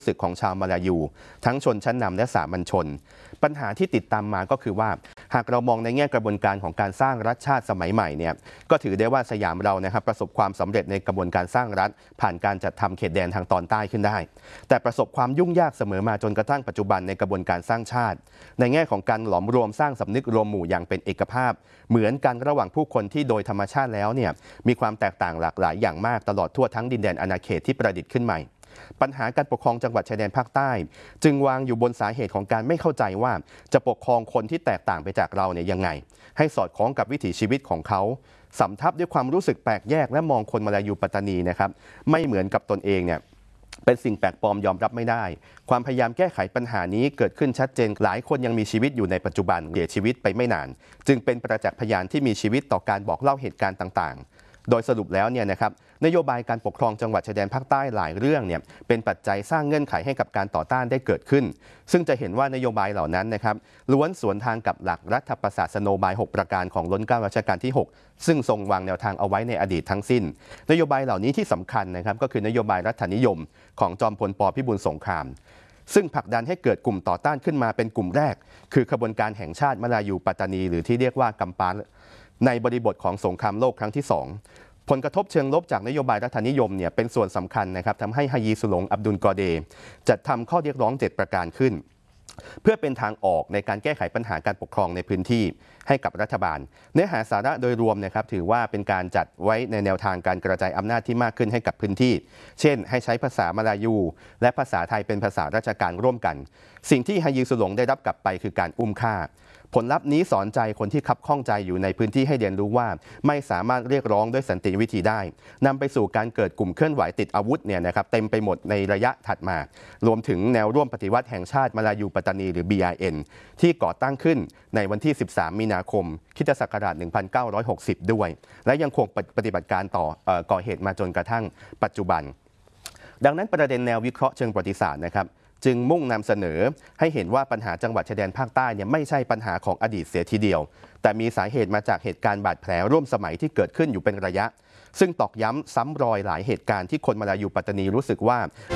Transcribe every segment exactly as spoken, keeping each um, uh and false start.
สึกของชาวมาลายูทั้งชนชั้นนำและสามัญชนปัญหาที่ติดตามมาก็คือว่าหากเรามองในแง่กระบวนการของการสร้างรัฐชาติสมัยใหม่เนี่ยก็ถือได้ว่าสยามเรานะครับประสบความสำเร็จในกระบวนการสร้างรัฐผ่านการจัดทำเขตแดนทางตอนใต้ขึ้นได้แต่ประสบความยุ่งยากเสมอมาจนกระทั่งปัจจุบันในกระบวนการสร้างชาติในแง่ของการหลอมรวมสร้างสำนึกรวมหมู่อย่างเป็นเอกภาพเหมือนกันระหว่างผู้คนที่โดยธรรมชาติแล้วเนี่ยมีความแตกต่างหลากหลายอย่างมากตลอดทั่วทั้งดินแดนอาณาเขตที่ประดิษฐ์ขึ้นใหม่ปัญหาการปกครองจังหวัดชายแดนภาคใต้จึงวางอยู่บนสาเหตุของการไม่เข้าใจว่าจะปกครองคนที่แตกต่างไปจากเราเนี่ยยังไงให้สอดคล้องกับวิถีชีวิตของเขาสำทับด้วยความรู้สึกแปลกแยกและมองคนมาลายูปัตตานีนะครับไม่เหมือนกับตนเองเนี่ยเป็นสิ่งแปลกปลอมยอมรับไม่ได้ความพยายามแก้ไขปัญหานี้เกิดขึ้นชัดเจนหลายคนยังมีชีวิตอยู่ในปัจจุบันเสียชีวิตไปไม่นานจึงเป็นประจักษ์พยานที่มีชีวิตต่อการบอกเล่าเหตุการณ์ต่างๆโดยสรุปแล้วเนี่ยนะครับนโยบายการปกครองจังหวัดชายแดนภาคใต้หลายเรื่องเนี่ยเป็นปัจจัยสร้างเงื่อนไขให้กับการต่อต้านได้เกิดขึ้นซึ่งจะเห็นว่านโยบายเหล่านั้นนะครับล้วนสวนทางกับหลักรัฐประศาสนโบายหกประการของล้นเกล้ารัชกาลที่หกซึ่งทรงวางแนวทางเอาไว้ในอดีตทั้งสิ้นนโยบายเหล่านี้ที่สำคัญนะครับก็คือนโยบายรัฐนิยมของจอมพลป.พิบูลสงครามซึ่งผลักดันให้เกิดกลุ่มต่อต้านขึ้นมาเป็นกลุ่มแรกคือขบวนการแห่งชาติมาลายูปัตตานีหรือที่เรียกว่ากัมปาลในบริบทของสงครามโลกครั้งที่สองผลกระทบเชิงลบจากนโยบายรัฐนิยมเนี่ยเป็นส่วนสำคัญนะครับทำให้ฮายีสุหลงอับดุลกอเดจัดทำข้อเรียกร้องเจ็ดประการขึ้นเพื่อเป็นทางออกในการแก้ไขปัญหาการปกครองในพื้นที่ให้กับรัฐบาลเนื้อหาสาระโดยรวมนะครับถือว่าเป็นการจัดไว้ในแนวทางการกระจายอำนาจที่มากขึ้นให้กับพื้นที่เช่นให้ใช้ภาษามาลายูและภาษาไทยเป็นภาษาราชการร่วมกันสิ่งที่ฮายีสุหลงได้รับกลับไปคือการอุ้มฆ่าผลลัพธ์นี้สอนใจคนที่คับข้องใจอยู่ในพื้นที่ให้เรียนรู้ว่าไม่สามารถเรียกร้องด้วยสันติวิธีได้นำไปสู่การเกิดกลุ่มเคลื่อนไหวติดอาวุธเนี่ยนะครับเต็มไปหมดในระยะถัดมารวมถึงแนวร่วมปฏิวัติแห่งชาติมาลายูปัตตานีหรือ บี อาร์ เอ็น ที่ก่อตั้งขึ้นในวันที่สิบสามมีนาคมคริสตศักราชหนึ่งพันเก้าร้อยหกสิบด้วยและยังคงปฏิบัติการต่อเอ่อก่อเหตุมาจนกระทั่งปัจจุบันดังนั้นประเด็นแนววิเคราะห์เชิงประวัติศาสตร์นะครับจึงมุ่งนำเสนอให้เห็นว่าปัญหาจังหวัดชายแดนภาคใต้เนี่ยไม่ใช่ปัญหาของอดีตเสียทีเดียวแต่มีสาเหตุมาจากเหตุการณ์บาดแผลร่วมสมัยที่เกิดขึ้นอยู่เป็นระยะซึ่งตอกย้ำซ้ำรอยหลายเหตุการณ์ที่คนมาลายูปัตตานีรู้สึกว่า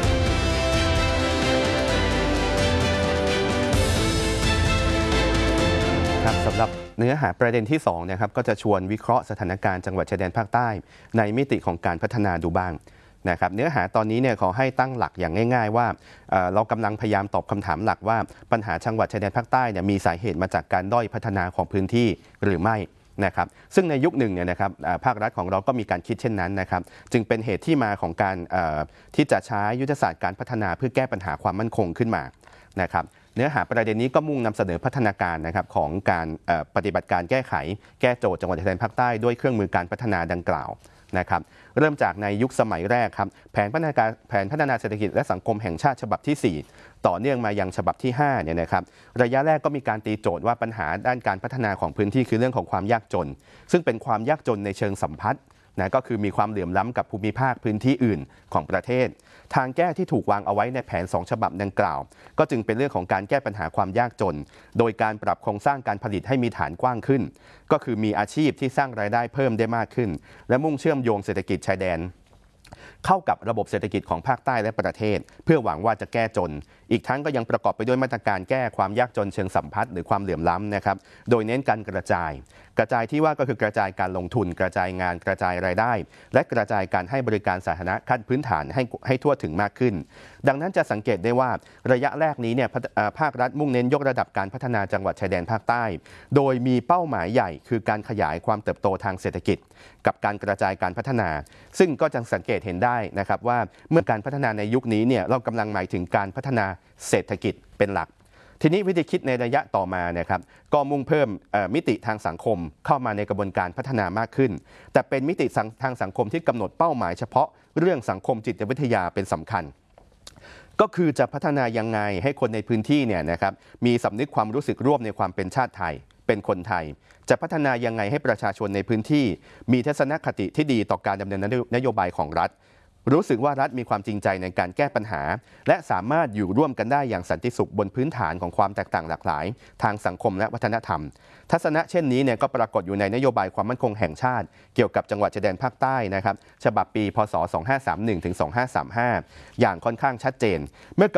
ครับสำหรับเนื้อหาประเด็นที่สองนะครับก็จะชวนวิเคราะห์สถานการณ์จังหวัดชายแดนภาคใต้ในมิติของการพัฒนาดูบ้างนะครับเนื้อหาตอนนี้เนี่ยขอให้ตั้งหลักอย่างง่ายๆว่าเอ่อเรากำลังพยายามตอบคำถามหลักว่าปัญหาจังหวัดชายแดนภาคใต้เนี่ยมีสาเหตุมาจากการด้อยพัฒนาของพื้นที่หรือไม่นะครับซึ่งในยุคหนึ่งเนี่ยนะครับภาครัฐของเราก็มีการคิดเช่นนั้นนะครับจึงเป็นเหตุที่มาของการที่จะใช้ยุทธศาสตร์การพัฒนาเพื่อแก้ปัญหาความมั่นคงขึ้นมานะครับเนื้อหาประเด็นนี้ก็มุ่งนำเสนอพัฒนาการนะครับของการปฏิบัติการแก้ไขแก้โจทย์จังหวัดชายแดนภาคใต้ด้วยเครื่องมือการพัฒนาดังกล่าวนะครับเริ่มจากในยุคสมัยแรกครับแผนพัฒนาการแผนพัฒนาเศรษฐกิจและสังคมแห่งชาติฉบับที่สี่ต่อเนื่องมายังฉบับที่ห้าเนี่ยนะครับระยะแรกก็มีการตีโจทย์ว่าปัญหาด้านการพัฒนาของพื้นที่คือเรื่องของความยากจนซึ่งเป็นความยากจนในเชิงสัมพัทธ์นะก็คือมีความเหลื่อมล้ำกับภูมิภาคพื้นที่อื่นของประเทศทางแก้ที่ถูกวางเอาไว้ในแผนสองฉบับดังกล่าวก็จึงเป็นเรื่องของการแก้ปัญหาความยากจนโดยการปรับโครงสร้างการผลิตให้มีฐานกว้างขึ้นก็คือมีอาชีพที่สร้างรายได้เพิ่มได้มากขึ้นและมุ่งเชื่อมโยงเศรษฐกิจชายแดนเข้ากับระบบเศรษฐกิจของภาคใต้และประเทศเพื่อหวังว่าจะแก้จนอีกทั้งก็ยังประกอบไปด้วยมาตรการแก้ความยากจนเชิงสัมพัทธ์หรือความเหลื่อมล้ำนะครับโดยเน้นการกระจายกระจายที่ว่าก็คือกระจายการลงทุนกระจายงานกระจายรายได้และกระจายการให้บริการสาธารณะขั้นพื้นฐานให้ให้ทั่วถึงมากขึ้นดังนั้นจะสังเกตได้ว่าระยะแรกนี้เนี่ยภาครัฐมุ่งเน้นยกระดับการพัฒนาจังหวัดชายแดนภาคใต้โดยมีเป้าหมายใหญ่คือการขยายความเติบโตทางเศรษฐกิจกับการกระจายการพัฒนาซึ่งก็จะสังเกตเห็นได้นะครับว่าเมื่อการพัฒนาในยุคนี้เนี่ยเรากำลังหมายถึงการพัฒนาเศรษฐกิจเป็นหลักทีนี้วิธีคิดในระยะต่อมานะครับก็มุ่งเพิ่มมิติทางสังคมเข้ามาในกระบวนการพัฒนามากขึ้นแต่เป็นมิติทางสังคมที่กำหนดเป้าหมายเฉพาะเรื่องสังคมจิตวิทยาเป็นสำคัญก็คือจะพัฒนายังไงให้คนในพื้นที่เนี่ยนะครับมีสำนึกความรู้สึกร่วมในความเป็นชาติไทยเป็นคนไทยจะพัฒนายังไงให้ประชาชนในพื้นที่มีทัศนคติที่ดีต่อการดำเนินนโยบายของรัฐรู้สึกว่ารัฐมีความจริงใจในการแก้ปัญหาและสามารถอยู่ร่วมกันได้อย่างสันติสุขบนพื้นฐานของความแตกต่างหลากหลายทางสังคมและวัฒนธรรมทัศนะเช่นนี้เนี่ยก็ปรากฏอยู่ในนโยบายความมั่นคงแห่งชาติเกี่ยวกับจังหวัดชายแดนภาคใต้นะครับฉบับปีพ.ศ. สองพันห้าร้อยสามสิบเอ็ดถึงสองพันห้าร้อยสามสิบห้าอย่างค่อนข้างชัดเจนเมื่อ